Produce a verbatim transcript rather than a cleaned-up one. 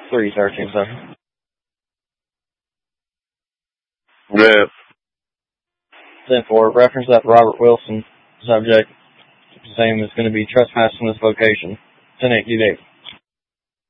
three thirteen, sir. Yeah. ten four, reference that Robert Wilson, subject, same is going to be trespassing this location. ten eight, due date.